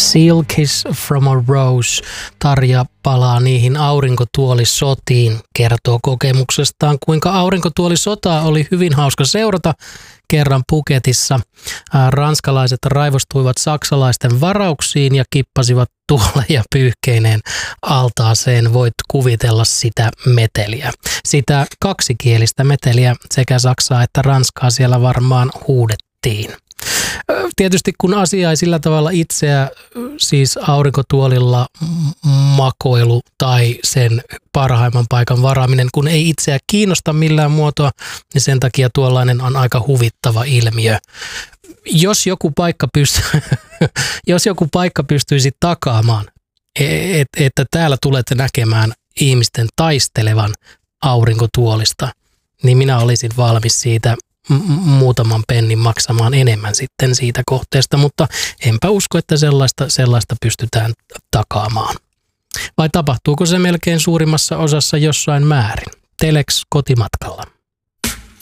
Seal Kiss from a Rose. Tarja palaa niihin aurinkotuolisotiin, kertoo kokemuksestaan, kuinka aurinkotuolisotaa oli hyvin hauska seurata kerran Phuketissa. Ranskalaiset raivostuivat saksalaisten varauksiin ja kippasivat tuoleja pyyhkeineen altaaseen. Voit kuvitella sitä meteliä. Sitä kaksikielistä meteliä sekä saksaa että ranskaa siellä varmaan huudettiin. Tietysti kun asia ei sillä tavalla itseä, siis aurinkotuolilla makoilu tai sen parhaimman paikan varaaminen, kun ei itseä kiinnosta millään muotoa, niin sen takia tuollainen on aika huvittava ilmiö. Jos joku paikka pystyisi takaamaan, että täällä tulette näkemään ihmisten taistelevan aurinkotuolista, niin minä olisin valmis siitä muutaman pennin maksamaan enemmän sitten siitä kohteesta, mutta enpä usko, että sellaista pystytään takaamaan. Vai tapahtuuko se melkein suurimmassa osassa jossain määrin? Telex kotimatkalla.